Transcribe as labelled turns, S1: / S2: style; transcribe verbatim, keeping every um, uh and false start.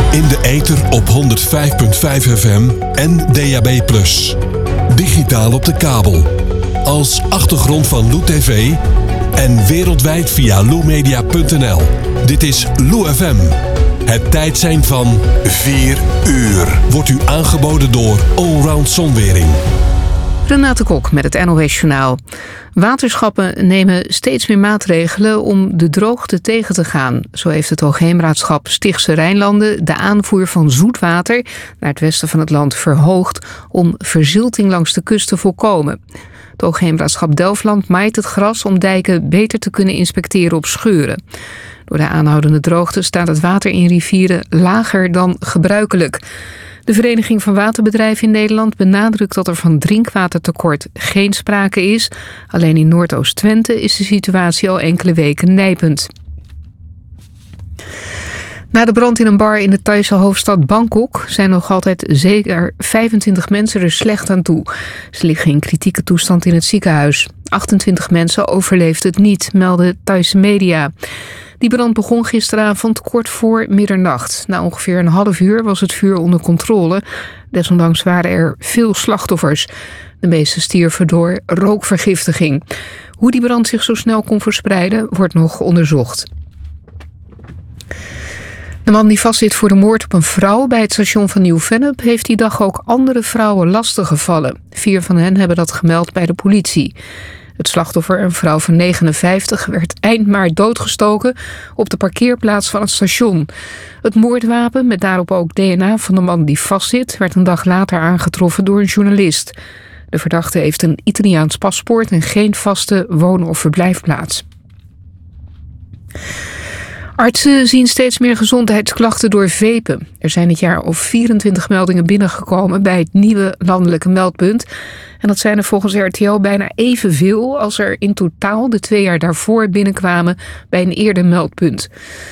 S1: In de ether op honderd vijf komma vijf F M en D A B plus. Digitaal op de kabel. Als achtergrond van Lou T V en wereldwijd via lou media punt n l. Dit is Lou F M. Het tijdsein van vier uur wordt u aangeboden door Allround Zonwering.
S2: Renate Kok met het N O S-journaal. Waterschappen nemen steeds meer maatregelen om de droogte tegen te gaan. Zo heeft het Hoogheemraadschap Stichtse Rijnlanden de aanvoer van zoetwater naar het westen van het land verhoogd om verzilting langs de kust te voorkomen. Het Hoogheemraadschap Delfland maait het gras om dijken beter te kunnen inspecteren op scheuren. Door de aanhoudende droogte staat het water in rivieren lager dan gebruikelijk. De Vereniging van Waterbedrijven in Nederland benadrukt dat er van drinkwatertekort geen sprake is. Alleen in Noordoost-Twente is de situatie al enkele weken nijpend. Na de brand in een bar in de Thaise hoofdstad Bangkok zijn nog altijd zeker vijfentwintig mensen er slecht aan toe. Ze liggen in kritieke toestand in het ziekenhuis. achtentwintig mensen overleefden het niet, melden Thaise media. Die brand begon gisteravond kort voor middernacht. Na ongeveer een half uur was het vuur onder controle. Desondanks waren er veel slachtoffers. De meeste stierven door rookvergiftiging. Hoe die brand zich zo snel kon verspreiden, wordt nog onderzocht. De man die vastzit voor de moord op een vrouw bij het station van Nieuw-Vennep heeft die dag ook andere vrouwen lastiggevallen. Vier van hen hebben dat gemeld bij de politie. Het slachtoffer, een vrouw van negenenvijftig, werd eind maart doodgestoken op de parkeerplaats van het station. Het moordwapen, met daarop ook D N A van de man die vastzit, werd een dag later aangetroffen door een journalist. De verdachte heeft een Italiaans paspoort en geen vaste woon- of verblijfplaats. Artsen zien steeds meer gezondheidsklachten door vapen. Er zijn dit jaar al vierentwintig meldingen binnengekomen bij het nieuwe landelijke meldpunt. En dat zijn er volgens R T L bijna evenveel als er in totaal de twee jaar daarvoor binnenkwamen bij een eerder meldpunt.